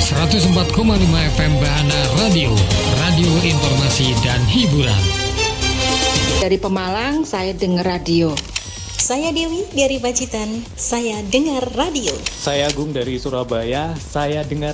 104,5 FM Bahana Radio, radio informasi dan hiburan. Dari Pemalang, saya dengar radio. Saya Dewi dari Pacitan, saya dengar radio. Saya Agung dari Surabaya, saya dengar